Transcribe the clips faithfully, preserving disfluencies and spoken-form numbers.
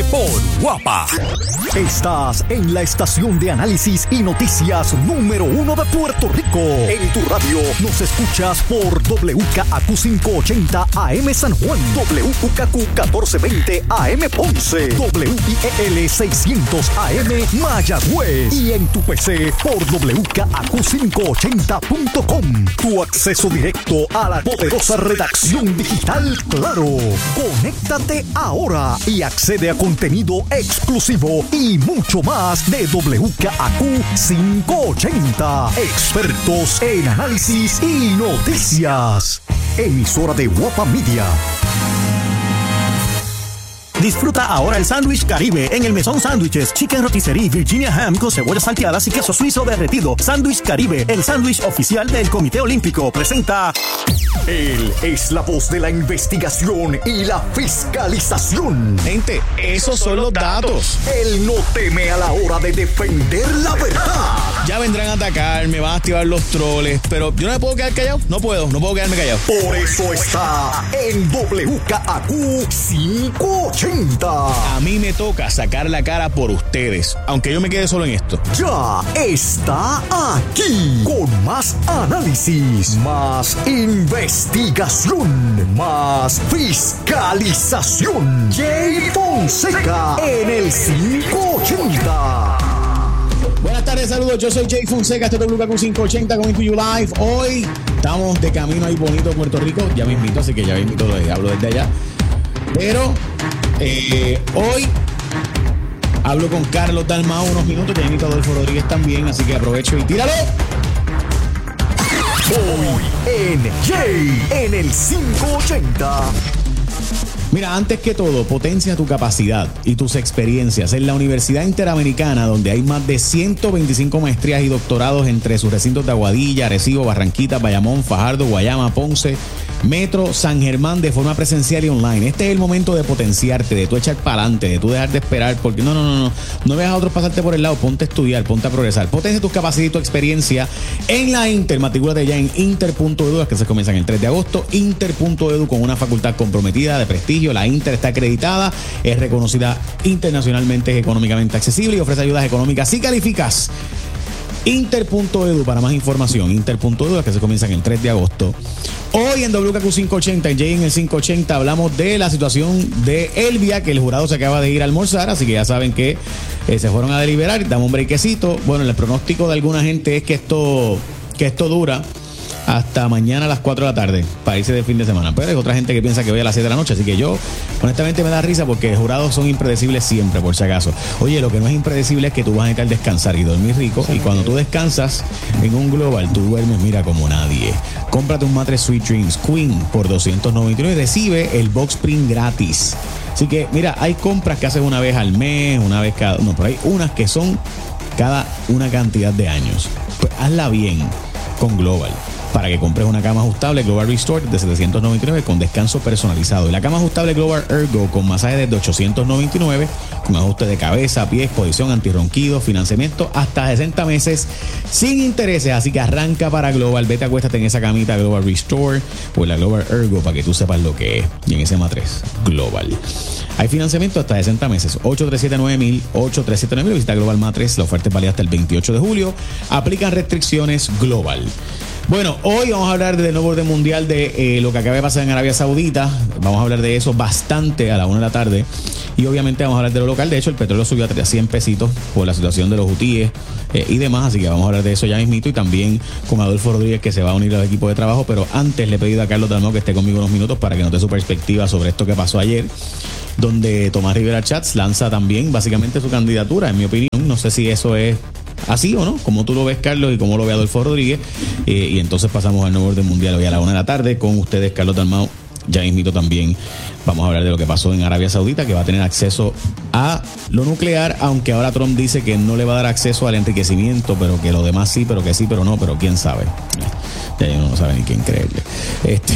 por Guapa. Estás en la estación de análisis y noticias número uno de Puerto Rico. En tu radio nos escuchas por W K A Q quinientos ochenta A M San Juan, W K A Q catorce veinte A M Ponce, W I E L seiscientos A M Mayagüez y en tu P C por W K A Q quinientos ochenta punto com. Tu acceso directo a la poderosa redacción digital Claro. Conéctate ahora y accede a contenido exclusivo y mucho más de W K A Q quinientos ochenta. Expertos en análisis y noticias. Emisora de Guapa Media. Disfruta ahora el sándwich Caribe en el Mesón Sándwiches, Chicken Rotisserie, Virginia Ham con cebollas salteadas y queso suizo derretido. Sándwich Caribe, el sándwich oficial del Comité Olímpico, presenta... Él es la voz de la investigación y la fiscalización. Gente, esos son los datos. Él no teme a la hora de defender la verdad. Ya vendrán a atacar, me van a activar los troles, pero yo no me puedo quedar callado. No puedo, no puedo quedarme callado. Por eso está en W K A Q quinientos ochenta. A mí me toca sacar la cara por ustedes, aunque yo me quede solo en esto. Ya está aquí con más análisis, más investigación, más fiscalización. Jay Fonseca en el quinientos ochenta. Buenas tardes, saludos, yo soy Jay Fonseca, este es W K Q quinientos ochenta Coming to You Live. Hoy estamos de camino ahí bonito a Puerto Rico, ya me invito, así que ya me invito, hablo desde allá. Pero eh, hoy hablo con Carlos Dalmau unos minutos, ya invito a Adolfo Rodríguez también, así que aprovecho y tíralo. Hoy en Jay en el quinientos ochenta. Mira, antes que todo, potencia tu capacidad y tus experiencias en la Universidad Interamericana, donde hay más de ciento veinticinco maestrías y doctorados entre sus recintos de Aguadilla, Arecibo, Barranquita, Bayamón, Fajardo, Guayama, Ponce, Metro, San Germán, de forma presencial y online. Este es el momento de potenciarte, de tú echar para adelante, de tú dejar de esperar, porque no, no, no, no, no veas a otros pasarte por el lado, ponte a estudiar, ponte a progresar. Potencia tus capacidades y tu experiencia en la Inter. Matricúlate ya en inter punto edu, las que se comienzan el tres de agosto. inter punto edu, con una facultad comprometida, de prestigio. La Inter está acreditada, es reconocida internacionalmente, es económicamente accesible y ofrece ayudas económicas si calificas. inter punto edu para más información. inter punto edu, las que se comienzan el tres de agosto. Hoy en W K Q quinientos ochenta, en Jay en el quinientos ochenta, hablamos de la situación de Elvia, que el jurado se acaba de ir a almorzar, así que ya saben que eh, se fueron a deliberar, damos un brequecito. Bueno, el pronóstico de alguna gente es que esto, que esto dura hasta mañana a las cuatro de la tarde para irse de fin de semana, pero hay otra gente que piensa que voy a las seis de la noche, así que yo honestamente me da risa porque los jurados son impredecibles siempre, por si acaso. Oye, lo que no es impredecible es que tú vas a necesitar descansar y dormir rico, y cuando tú descansas en un Global, tú duermes, mira, como nadie. Cómprate un mattress Sweet Dreams Queen por doscientos noventa y nueve y recibe el Box Spring gratis. Así que mira, hay compras que haces una vez al mes, una vez cada, no, pero hay unas que son cada una cantidad de años. Pues hazla bien con Global, para que compres una cama ajustable Global Restore de setecientos noventa y nueve con descanso personalizado. Y la cama ajustable Global Ergo con masaje desde ochocientos noventa y nueve, con ajuste de cabeza, pies, posición, antirronquido, financiamiento hasta sesenta meses sin intereses. Así que arranca para Global. Vete, acuéstate en esa camita Global Restore o la Global Ergo para que tú sepas lo que es. Y en ese matriz Global hay financiamiento hasta sesenta meses. ocho tres siete nueve mil, ocho tres siete nueve mil. Visita Global Matres. La oferta es válida hasta el veintiocho de julio. Aplican restricciones. Global. Bueno, hoy vamos a hablar del nuevo orden mundial de eh, lo que acaba de pasar en Arabia Saudita. Vamos a hablar de eso bastante a la una de la tarde. Y obviamente vamos a hablar de lo local. De hecho, el petróleo subió a cien pesitos por la situación de los hutíes eh, y demás. Así que vamos a hablar de eso ya mismito. Y también con Adolfo Rodríguez, que se va a unir al equipo de trabajo. Pero antes le he pedido a Carlos Dalmau que esté conmigo unos minutos para que nos dé su perspectiva sobre esto que pasó ayer, donde Tomás Rivera Chats lanza también básicamente su candidatura, en mi opinión. No sé si eso es así o no, como tú lo ves, Carlos, y como lo ve Adolfo Rodríguez. Eh, y entonces pasamos al nuevo orden mundial hoy a la una de la tarde con ustedes, Carlos Dalmau. Ya mismito también vamos a hablar de lo que pasó en Arabia Saudita, que va a tener acceso a lo nuclear, aunque ahora Trump dice que no le va a dar acceso al enriquecimiento, pero que lo demás sí, pero que sí, pero no, pero quién sabe. Ya uno no sabe ni quién creerle. Este,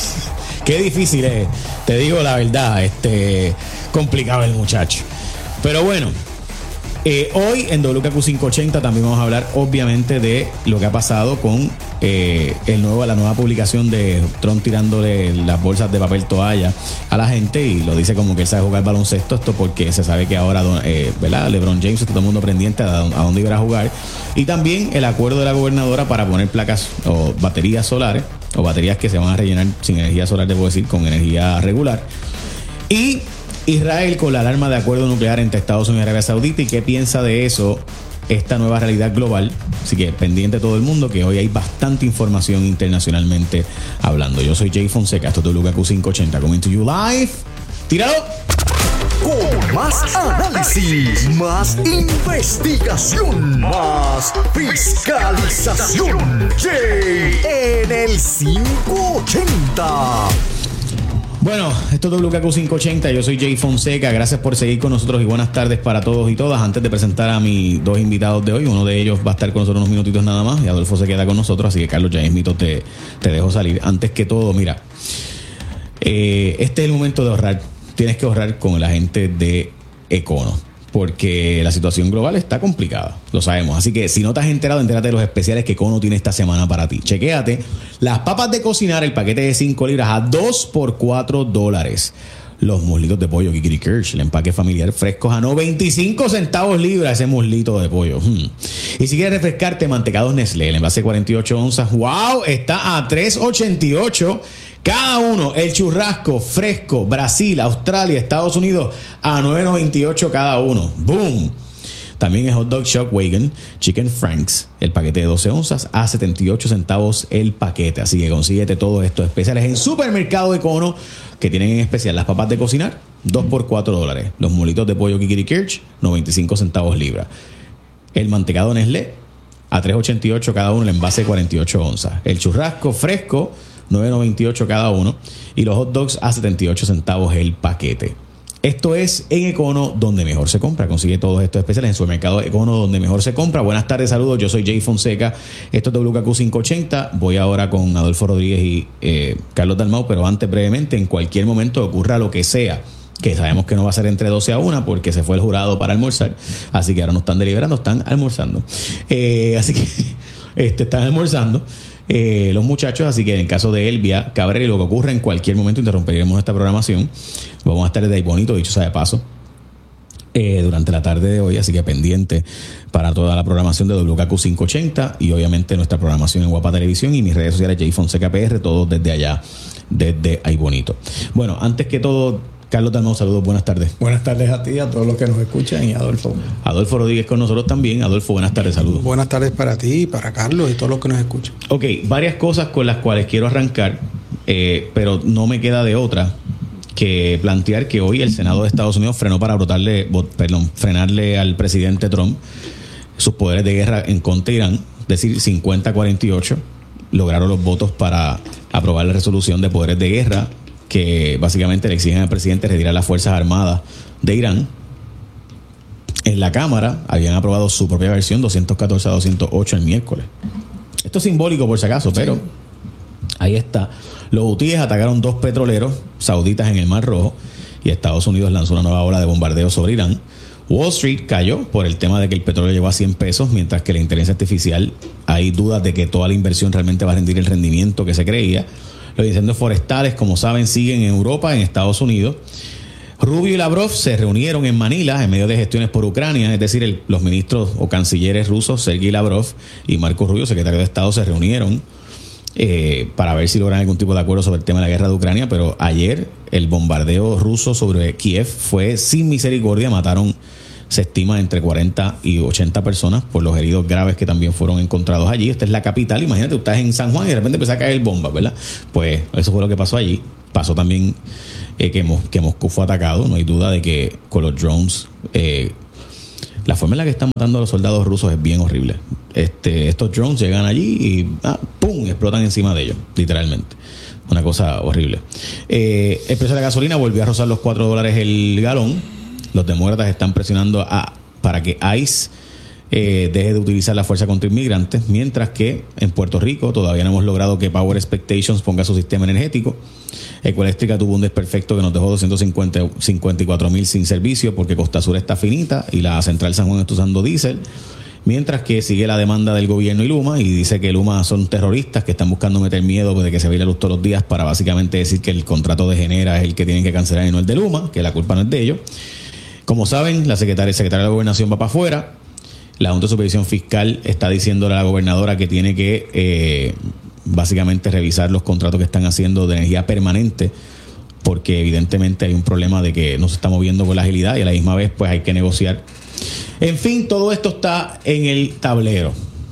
qué difícil es, te digo la verdad, este, complicado el muchacho. Pero bueno, Eh, hoy en W K Q quinientos ochenta también vamos a hablar obviamente de lo que ha pasado con eh, el nuevo, la nueva publicación de Trump tirándole las bolsas de papel toalla a la gente, y lo dice como que él sabe jugar baloncesto, esto porque se sabe que ahora eh, ¿verdad? LeBron James, está todo el mundo pendiente a, a dónde iba a jugar, y también el acuerdo de la gobernadora para poner placas o baterías solares o baterías que se van a rellenar sin energía solar, debo decir, con energía regular, y Israel con la alarma de acuerdo nuclear entre Estados Unidos y Arabia Saudita, y qué piensa de eso esta nueva realidad global. Así que pendiente todo el mundo, que hoy hay bastante información internacionalmente hablando. Yo soy Jay Fonseca, esto es W K Q quinientos ochenta, coming to you live. ¡Tíralo! Con más análisis, más investigación, más fiscalización. Jay en el quinientos ochenta. Bueno, esto es W K Q quinientos ochenta, yo soy Jay Fonseca, gracias por seguir con nosotros y buenas tardes para todos y todas. Antes de presentar a mis dos invitados de hoy, uno de ellos va a estar con nosotros unos minutitos nada más y Adolfo se queda con nosotros, así que Carlos, ya mismito te, te dejo salir. Antes que todo, mira, eh, este es el momento de ahorrar, tienes que ahorrar con la gente de Econo, porque la situación global está complicada, lo sabemos. Así que si no te has enterado, entérate de los especiales que Econo tiene esta semana para ti. Chequéate las papas de cocinar, el paquete de cinco libras a dos por cuatro dólares. Los muslitos de pollo Kikiri Kirsch, el empaque familiar frescos a noventa y cinco centavos libra, ese muslito de pollo. Hmm. Y si quieres refrescarte, mantecados Nestlé, el envase cuarenta y ocho onzas, wow, está a tres ochenta y ocho cada uno. El churrasco fresco, Brasil, Australia, Estados Unidos, a nueve noventa y ocho cada uno. ¡Boom! También el hot dog Shockweigen Chicken Franks, el paquete de doce onzas, a setenta y ocho centavos el paquete. Así que consíguete todos estos especiales en Supermercado Econo, que tienen en especial las papas de cocinar, dos por cuatro dólares. Los molitos de pollo Kikiri Kirsch, noventa y cinco centavos libra. El mantecado Nestlé, a tres ochenta y ocho cada uno, el envase cuarenta y ocho onzas. El churrasco fresco, nueve noventa y ocho cada uno. Y los hot dogs a setenta y ocho centavos el paquete. Esto es en Econo, donde mejor se compra. Consigue todos estos especiales en Supermercado Econo, donde mejor se compra. Buenas tardes, saludos. Yo soy Jay Fonseca. Esto es W K Q quinientos ochenta. Voy ahora con Adolfo Rodríguez y eh, Carlos Dalmau, pero antes, brevemente, en cualquier momento ocurra lo que sea, que sabemos que no va a ser entre doce a una porque se fue el jurado para almorzar. Así que ahora no están deliberando, están almorzando. Eh, así que este, están almorzando. Eh, los muchachos, así que en el caso de Elvia Cabrera y lo que ocurra en cualquier momento interrumpiremos esta programación. Vamos a estar desde ahí bonito, dicho sea de paso, eh, durante la tarde de hoy, así que pendiente para toda la programación de W K Q quinientos ochenta y obviamente nuestra programación en Guapa Televisión y mis redes sociales Jay Fonseca P R, todos desde allá, desde ahí bonito. Bueno, antes que todo, Carlos Dalmau, saludos, buenas tardes. Buenas tardes a ti, a todos los que nos escuchan, y a Adolfo. Adolfo Rodríguez con nosotros también. Adolfo, buenas tardes, saludos. Buenas tardes para ti, para Carlos y todos los que nos escuchan. Ok, varias cosas con las cuales quiero arrancar, eh, pero no me queda de otra que plantear que hoy el Senado de Estados Unidos frenó para brotarle, perdón, frenarle al presidente Trump sus poderes de guerra en contra de Irán, es decir, cincuenta a cuarenta y ocho lograron los votos para aprobar la resolución de poderes de guerra que básicamente le exigen al presidente retirar las Fuerzas Armadas de Irán. En la Cámara habían aprobado su propia versión, doscientos catorce a doscientos ocho el miércoles. Esto es simbólico por si acaso, pero sí, ahí está. Los hutíes atacaron dos petroleros sauditas en el Mar Rojo y Estados Unidos lanzó una nueva ola de bombardeo sobre Irán. Wall Street cayó por el tema de que el petróleo llegó a cien pesos, mientras que la inteligencia artificial, hay dudas de que toda la inversión realmente va a rendir el rendimiento que se creía. Los incendios forestales, como saben, siguen en Europa, en Estados Unidos. Rubio y Lavrov se reunieron en Manila en medio de gestiones por Ucrania, es decir, el, los ministros o cancilleres rusos, Sergei Lavrov y Marco Rubio, secretario de Estado, se reunieron eh, para ver si logran algún tipo de acuerdo sobre el tema de la guerra de Ucrania, pero ayer el bombardeo ruso sobre Kiev fue sin misericordia, mataron, se estima, entre cuarenta y ochenta personas por los heridos graves que también fueron encontrados allí. Esta es la capital, imagínate, tú estás en San Juan y de repente empieza a caer bombas, ¿verdad? Pues eso fue lo que pasó allí. Pasó también eh, que, Mos- que Moscú fue atacado, no hay duda de que con los drones, eh, la forma en la que están matando a los soldados rusos es bien horrible. Este, estos drones llegan allí y ah, ¡pum!, explotan encima de ellos, literalmente. Una cosa horrible. Eh, el precio de la gasolina volvió a rozar los cuatro dólares el galón. Los demócratas están presionando a, para que ICE eh, deje de utilizar la fuerza contra inmigrantes, mientras que en Puerto Rico todavía no hemos logrado que Power Expectations ponga su sistema energético. Ecoeléctrica tuvo un desperfecto que nos dejó doscientos cincuenta y cuatro mil sin servicio porque Costa Sur está finita y la Central San Juan está usando diésel, mientras que sigue la demanda del gobierno y Luma, y dice que Luma son terroristas que están buscando meter miedo de que se vaya la luz todos los días para básicamente decir que el contrato de Genera es el que tienen que cancelar y no el de Luma, que la culpa no es de ellos. Como saben, la secretaria, secretaria de la Gobernación va para afuera. La Junta de Supervisión Fiscal está diciéndole a la gobernadora que tiene que eh, básicamente revisar los contratos que están haciendo de energía permanente, porque evidentemente hay un problema de que no se está moviendo con la agilidad y a la misma vez pues hay que negociar. En fin, todo esto está en el tablero.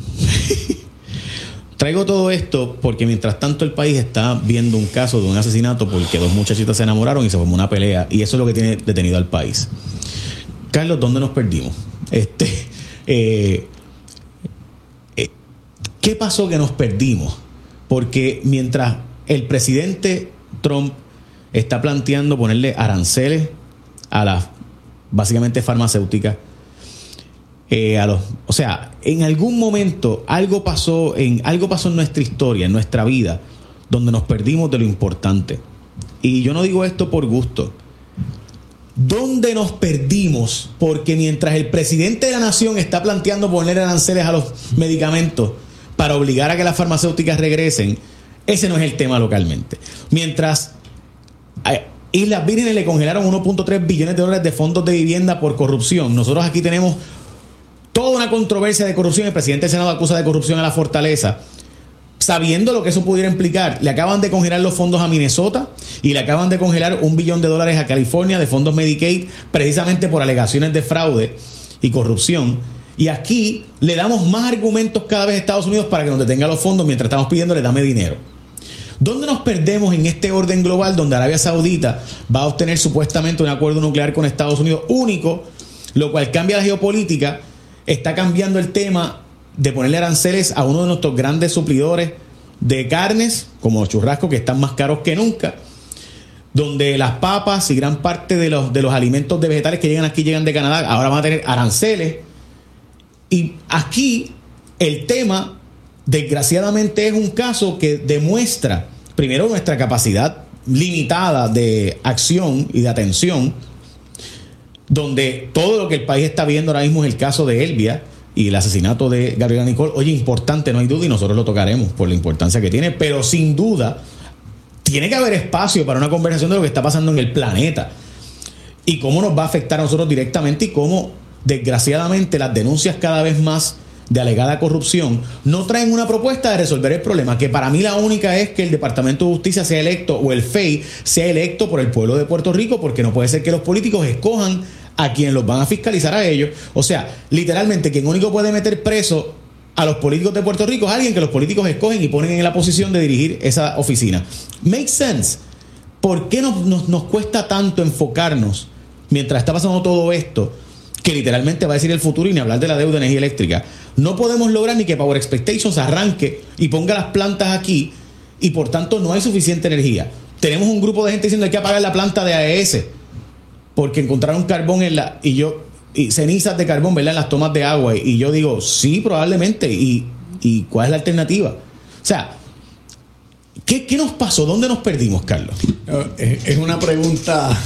Traigo todo esto porque mientras tanto el país está viendo un caso de un asesinato porque dos muchachitas se enamoraron y se formó una pelea, y eso es lo que tiene detenido al país. Carlos, ¿dónde nos perdimos? Este, eh, eh, ¿qué pasó que nos perdimos? Porque mientras el presidente Trump está planteando ponerle aranceles a las básicamente farmacéuticas, eh, a los, o sea, en algún momento algo pasó en algo pasó en nuestra historia, en nuestra vida, donde nos perdimos de lo importante. Y yo no digo esto por gusto. ¿Dónde nos perdimos? Porque mientras el presidente de la nación está planteando poner aranceles a los medicamentos para obligar a que las farmacéuticas regresen, ese no es el tema localmente. Mientras a Islas Vírgenes le congelaron uno punto tres billones de dólares de fondos de vivienda por corrupción, nosotros aquí tenemos toda una controversia de corrupción. El presidente del Senado acusa de corrupción a la Fortaleza, sabiendo lo que eso pudiera implicar. Le acaban de congelar los fondos a Minnesota y le acaban de congelar un billón de dólares a California de fondos Medicaid, precisamente por alegaciones de fraude y corrupción. Y aquí le damos más argumentos cada vez a Estados Unidos para que nos detenga los fondos, mientras estamos pidiéndole dame dinero. ¿Dónde nos perdemos en este orden global donde Arabia Saudita va a obtener supuestamente un acuerdo nuclear con Estados Unidos único, lo cual cambia la geopolítica? Está cambiando el tema de ponerle aranceles a uno de nuestros grandes suplidores de carnes, como los churrascos, que están más caros que nunca, donde las papas y gran parte de los, de los alimentos de vegetales que llegan aquí, llegan de Canadá, ahora van a tener aranceles. Y aquí el tema, desgraciadamente, es un caso que demuestra, primero, nuestra capacidad limitada de acción y de atención, donde todo lo que el país está viendo ahora mismo es el caso de Elvia y el asesinato de Gabriela Nicole. Oye, importante, no hay duda, y nosotros lo tocaremos por la importancia que tiene, pero sin duda tiene que haber espacio para una conversación de lo que está pasando en el planeta y cómo nos va a afectar a nosotros directamente, y cómo desgraciadamente las denuncias cada vez más de alegada corrupción no traen una propuesta de resolver el problema, que para mí la única es que el Departamento de Justicia sea electo, o el F E I sea electo por el pueblo de Puerto Rico, porque no puede ser que los políticos escojan a quien los van a fiscalizar a ellos. O sea, literalmente quien único puede meter preso a los políticos de Puerto Rico es alguien que los políticos escogen y ponen en la posición de dirigir esa oficina. Makes sense. ¿Por qué nos, nos, nos cuesta tanto enfocarnos mientras está pasando todo esto, que literalmente va a decir el futuro, y ni hablar de la deuda de energía eléctrica? No podemos lograr ni que Power Expectations arranque y ponga las plantas aquí, y por tanto no hay suficiente energía. Tenemos un grupo de gente diciendo que hay que apagar la planta de A E S porque encontraron carbón en la y yo y cenizas de carbón, ¿verdad?, en las tomas de agua, y yo digo, sí, probablemente. y, y ¿cuál es la alternativa? O sea, ¿qué, qué nos pasó? ¿Dónde nos perdimos, Carlos? Es una pregunta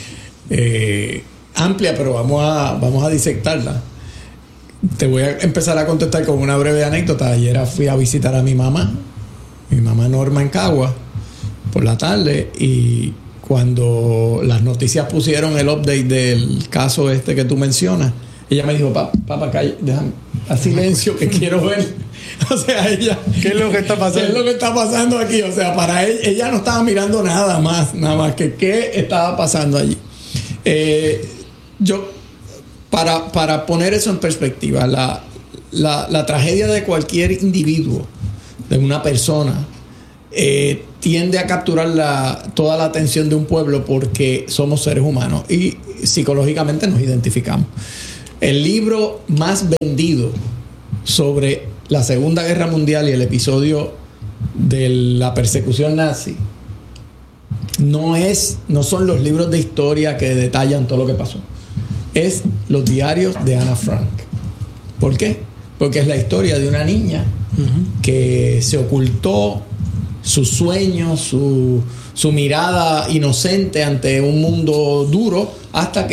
eh, amplia, pero vamos a, vamos a disectarla. Te voy a empezar a contestar con una breve anécdota. Ayer fui a visitar a mi mamá, mi mamá Norma, en Cagua, por la tarde, y cuando las noticias pusieron el update del caso este que tú mencionas, ella me dijo, papá, papá, calla, déjame a silencio que quiero ver. O sea, ella, ¿qué es lo que está pasando? ¿Qué es lo que está pasando aquí? O sea, para ella, ella no estaba mirando nada más, nada más que qué estaba pasando allí. Eh, yo Para, para poner eso en perspectiva, la, la, la tragedia de cualquier individuo, de una persona, eh, tiende a capturar la, toda la atención de un pueblo porque somos seres humanos y psicológicamente nos identificamos. El libro más vendido sobre la Segunda Guerra Mundial y el episodio de la persecución nazi no es, no son los libros de historia que detallan todo lo que pasó. Es los diarios de Ana Frank. ¿Por qué? Porque es la historia de una niña uh-huh. que se ocultó sus sueños, su, su mirada inocente ante un mundo duro, hasta que